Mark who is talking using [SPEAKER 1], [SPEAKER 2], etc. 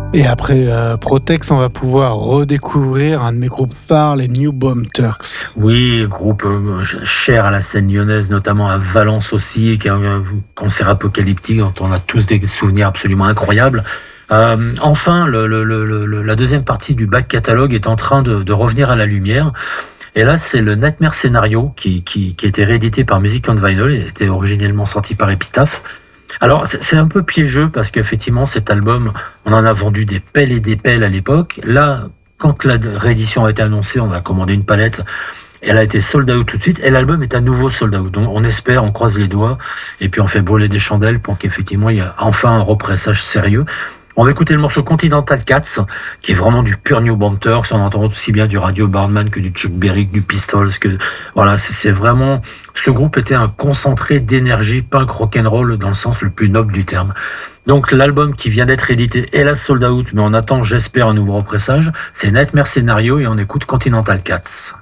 [SPEAKER 1] Et après Protex, on va pouvoir redécouvrir un de mes groupes phares, les New Bomb Turks.
[SPEAKER 2] Oui, groupe cher à la scène lyonnaise, notamment à Valence aussi, qui a un concert apocalyptique dont on a tous des souvenirs absolument incroyables. Enfin, la deuxième partie du back catalogue est en train de revenir à la lumière. Et là, c'est le Nightmare Scenario qui a été réédité par Music on Vinyl. Il était originellement sorti par Epitaph. Alors, c'est un peu piégeux parce qu'effectivement, cet album, on en a vendu des pelles et des pelles à l'époque. Là, quand la réédition a été annoncée, on a commandé une palette. Elle a été sold out tout de suite et l'album est à nouveau sold out. Donc, on espère, on croise les doigts et puis on fait brûler des chandelles pour qu'effectivement, il y ait enfin un repressage sérieux. On va écouter le morceau Continental Cats, qui est vraiment du pur New Bomb Turks. On entend aussi bien du Radio Birdman que du Chuck Berry, que du Pistols, que voilà, c'est vraiment, ce groupe était un concentré d'énergie punk rock'n'roll dans le sens le plus noble du terme. Donc l'album qui vient d'être édité est la sold out, mais on attend, j'espère, un nouveau repressage. C'est Nightmare Scenario et on écoute Continental Cats.